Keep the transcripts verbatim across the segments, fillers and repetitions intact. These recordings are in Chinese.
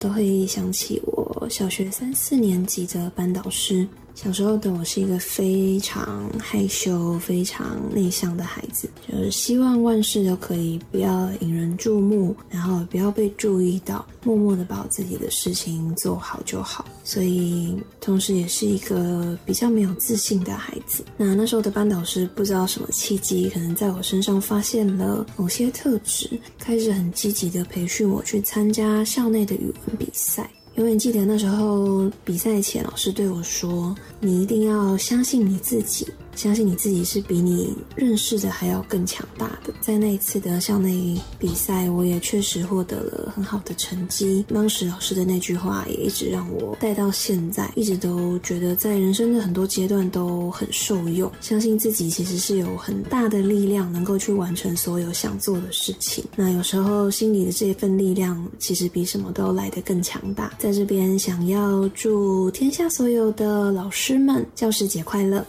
都会想起我小学三四年级的班导师。小时候的我是一个非常害羞非常内向的孩子，就是希望万事都可以不要引人注目，然后不要被注意到，默默的把我自己的事情做好就好，所以同时也是一个比较没有自信的孩子。那那时候的班导师不知道什么契机，可能在我身上发现了某些特质，开始很积极的培训我去参加校内的语文比赛。永远记得那时候比赛前老师对我说，你一定要相信你自己，相信你自己是比你认识的还要更强大的。在那一次的校内比赛，我也确实获得了很好的成绩。当时老师的那句话也一直让我带到现在，一直都觉得在人生的很多阶段都很受用。相信自己其实是有很大的力量能够去完成所有想做的事情。那有时候心里的这份力量其实比什么都来得更强大。在这边想要祝天下所有的老师们教师节快乐。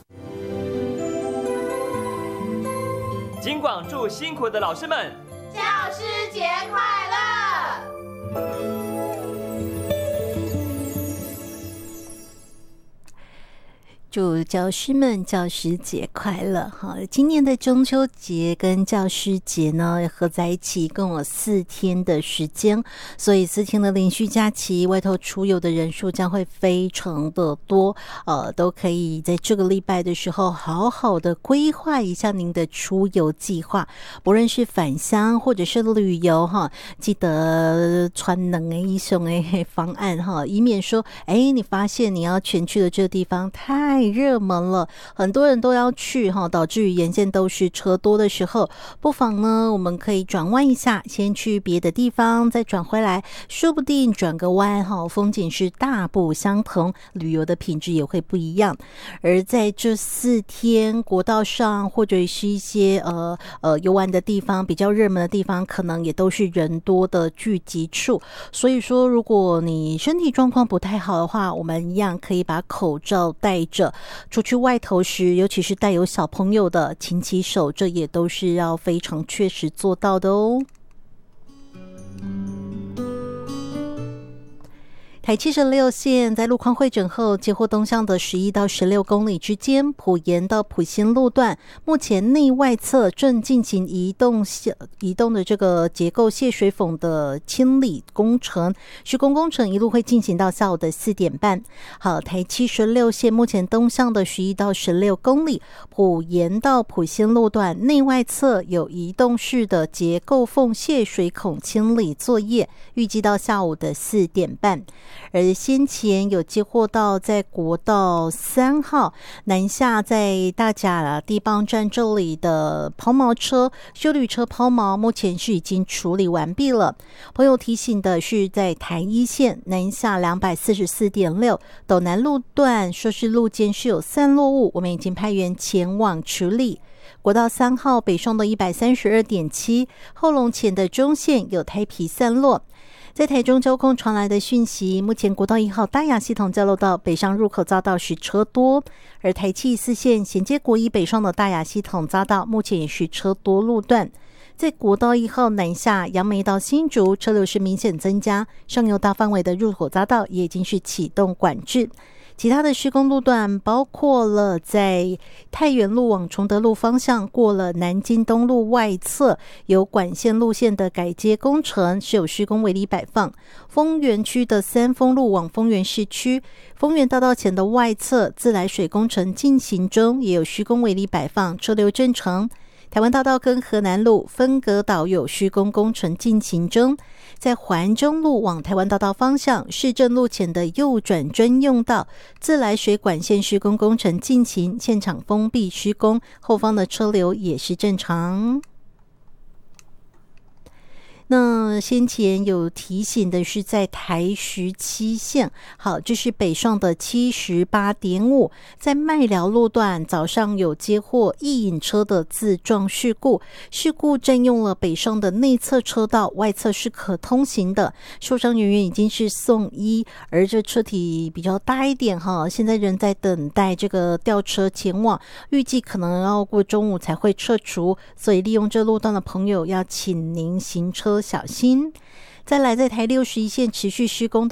金广祝辛苦的老师们教师节快乐。 祝教师们教师节快乐哈！今年的中秋节跟教师节呢合在一起，共有四天的时间，所以四天的连续假期，外头出游的人数将会非常的多，呃，都可以在这个礼拜的时候好好的规划一下您的出游计划，不论是返乡或者是旅游哈，记得穿两个以上的方案哈，以免说，哎，你发现你要全去的这个地方太热门了，很多人都要去哈，导致于沿线都是车多的时候，不妨呢我们可以转弯一下，先去别的地方再转回来，说不定转个弯哈，风景是大不相同，旅游的品质也会不一样。而在这四天国道上或者是一些呃呃游玩的地方，比较热门的地方，可能也都是人多的聚集处，所以说如果你身体状况不太好的话，我们一样可以把口罩戴着，出去外头时，尤其是带有小朋友的，勤洗手，这也都是要非常确实做到的哦。台七十六线在路况会诊后，接获东向的十一到十六公里之间，埔盐到埔心路段，目前内外侧正进行移动移动的这个结构泄水缝的清理工程，施工工程一路会进行到下午的四点半。好，台七十六线目前东向的十一到十六公里，埔盐到埔心路段内外侧有移动式的结构缝泄水孔清理作业，预计到下午的四点半。而先前有接获到在国道三号南下在大甲地磅站这里的抛锚车休旅车抛锚，目前是已经处理完毕了。朋友提醒的是，在台一线南下 两百四十四点六 斗南路段，说是路肩是有散落物，我们已经派员前往处理。国道三号北上的 一百三十二点七 后龙前的中线有胎皮散落。在台中交控传来的讯息，目前国道一号大雅系统交流道北上入口匝道是车多，而台七四线衔接国一北上的大雅系统匝道目前也是车多路段。在国道一号南下杨梅到新竹，车流是明显增加，上游大范围的入口匝道也已经是启动管制。其他的施工路段包括了在太原路往崇德路方向，过了南京东路外侧有管线路线的改接工程，是有施工围篱摆放。丰原区的三丰路往丰原市区，丰原大道前的外侧自来水工程进行中，也有施工围篱摆放，车流正常。台湾大道跟河南路分隔岛有施工工程进行中，在环中路往台湾大道方向，市政路前的右转专用道自来水管线施工工程进行，现场封闭施工，后方的车流也是正常。那先前有提醒的是在台十七线，好，这是北上的 七十八点五， 在麦寮路段早上有接获一引车的自撞事故，事故占用了北上的内侧车道，外侧是可通行的，受伤人员已经是送医，而这车体比较大一点哈，现在仍在等待这个吊车前往，预计可能要过中午才会撤除，所以利用这路段的朋友要请您行车小心。 再来，在台六十一线持续施工